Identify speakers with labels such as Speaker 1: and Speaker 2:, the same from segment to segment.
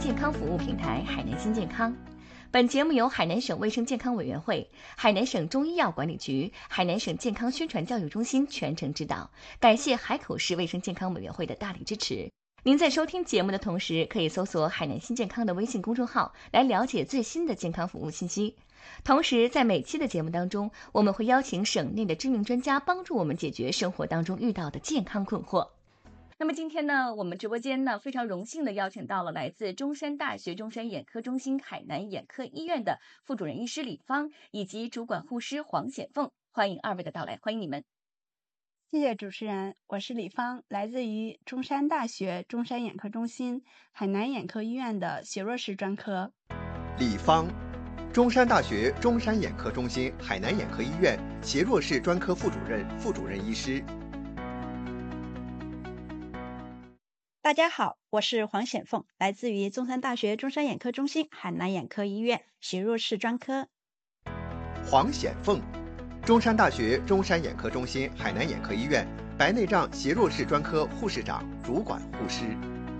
Speaker 1: 健康服务平台海南新健康。本节目由海南省卫生健康委员会、海南省中医药管理局、海南省健康宣传教育中心全程指导，感谢海口市卫生健康委员会的大力支持。您在收听节目的同时，可以搜索海南新健康的微信公众号来了解最新的健康服务信息。同时，在每期的节目当中，我们会邀请省内的知名专家帮助我们解决生活当中遇到的健康困惑。那么今天呢，我们直播间呢非常荣幸的邀请到了来自中山大学中山眼科中心海南眼科医院的副主任医师李芳以及主管护师黄显凤，欢迎二位的到来，欢迎你们。
Speaker 2: 谢谢主持人，我是李芳，来自于中山大学中山眼科中心海南眼科医院的血弱视专科。
Speaker 3: 李芳，中山大学中山眼科中心海南眼科医院血弱视专科副主任医师。
Speaker 4: 大家好，我是黄显凤，来自于中山大学中山眼科中心海南眼科医院血弱视专科。
Speaker 3: 黄显凤，中山大学中山眼科中心海南眼科医院白内障血弱视专科护士长、主管护师。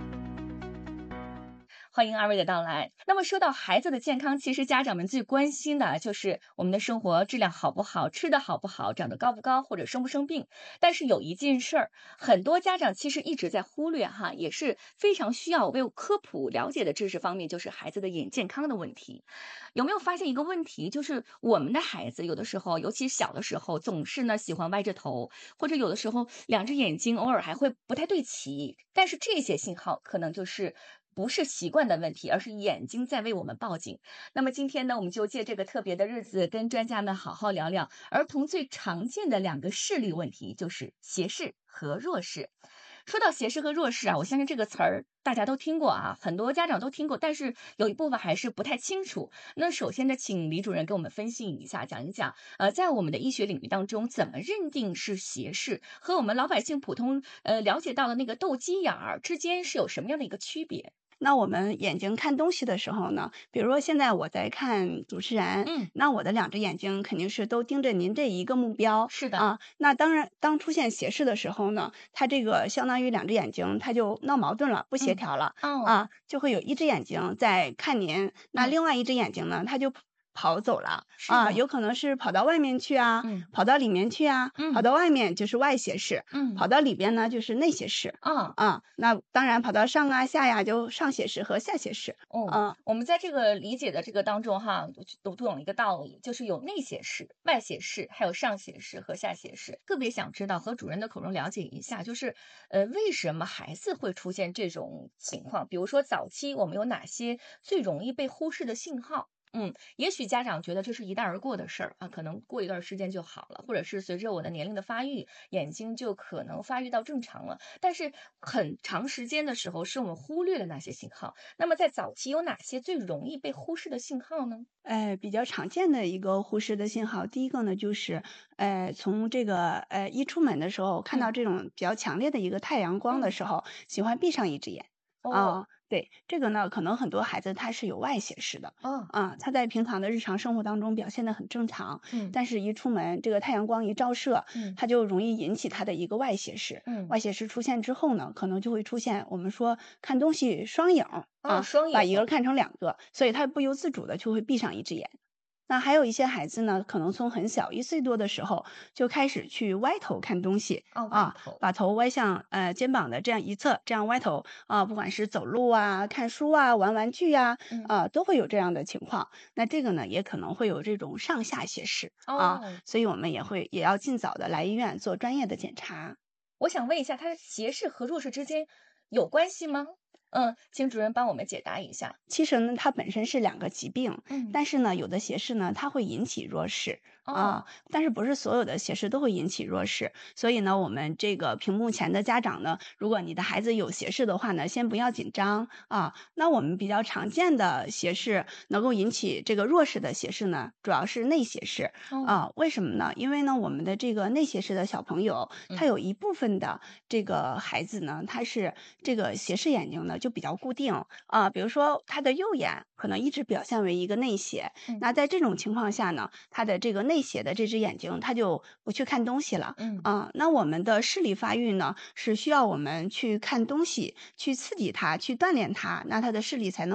Speaker 1: 欢迎二位的到来。那么说到孩子的健康，其实家长们最关心的就是我们的生活质量好不好，吃的好不好，长得高不高，或者生不生病。但是有一件事儿，很多家长其实一直在忽略哈，也是非常需要为科普了解的知识方面，就是孩子的眼健康的问题。有没有发现一个问题，就是我们的孩子有的时候，尤其小的时候，总是呢喜欢歪着头，或者有的时候两只眼睛偶尔还会不太对齐，但是这些信号可能就是不是习惯的问题，而是眼睛在为我们报警。那么今天呢，我们就借这个特别的日子，跟专家们好好聊聊儿童最常见的两个视力问题，就是斜视和弱视。说到斜视和弱视啊，我相信这个词儿大家都听过啊，很多家长都听过，但是有一部分还是不太清楚。那首先呢，请李主任给我们分析一下，讲一讲，在我们的医学领域当中，怎么认定是斜视，和我们老百姓普通了解到的那个斗鸡眼儿之间是有什么样的一个区别？
Speaker 2: 那我们眼睛看东西的时候呢，比如说现在我在看主持人，那我的两只眼睛肯定是都盯着您这一个目标。
Speaker 1: 是的
Speaker 2: 啊，那当然，当出现斜视的时候呢，它这个相当于两只眼睛它就闹矛盾了，不协调了。就会有一只眼睛在看您，那另外一只眼睛呢，它就跑走了啊，有可能是跑到外面去啊，跑到里面去啊，跑到外面就是外斜视，跑到里边呢就是内斜视。那当然跑到上啊下呀就上斜视和下斜视。
Speaker 1: 我们在这个理解的这个当中哈，都懂一个道理，就是有内斜视、外斜视，还有上斜视和下斜视。特别想知道和主任的口中了解一下，就是为什么孩子会出现这种情况？比如说早期我们有哪些最容易被忽视的信号？也许家长觉得这是一带而过的事儿啊，可能过一段时间就好了，或者是随着我的年龄的发育，眼睛就可能发育到正常了。但是很长时间的时候，是我们忽略了那些信号。那么在早期有哪些最容易被忽视的信号呢？
Speaker 2: 比较常见的一个忽视的信号，第一个呢就是，从这个一出门的时候看到这种比较强烈的一个太阳光的时候，喜欢闭上一只眼。对，这个呢，可能很多孩子他是有外斜视的，他在平常的日常生活当中表现得很正常，但是一出门这个太阳光一照射，他就容易引起他的一个外斜视。外斜视出现之后呢，可能就会出现我们说看东西双影
Speaker 1: 双影，
Speaker 2: 把一个看成两个，所以他不由自主的就会闭上一只眼。那还有一些孩子呢，可能从很小1岁多的时候就开始去歪头看东西，把头歪向肩膀的这样一侧，这样歪头不管是走路啊、看书啊、玩玩具啊，都会有这样的情况。那这个呢，也可能会有这种上下斜视所以我们也要尽早的来医院做专业的检查。
Speaker 1: 我想问一下，它斜视和弱视之间有关系吗？请主任帮我们解答一下。
Speaker 2: 其实呢，它本身是两个疾病，但是呢，有的斜视呢，它会引起弱视但是不是所有的斜视都会引起弱视。所以呢，我们这个屏幕前的家长呢，如果你的孩子有斜视的话呢，先不要紧张那我们比较常见的斜视能够引起这个弱视的斜视呢，主要是内斜视为什么呢？因为呢，我们的这个内斜视的小朋友，他有一部分的这个孩子呢，他是这个斜视眼睛呢就比较固定比如说他的右眼可能一直表现为一个内斜，那在这种情况下呢，他的这个内斜的这只眼睛他就不去看东西了那我们的视力发育呢是需要我们去看东西，去刺激他，去锻炼他，那他的视力才能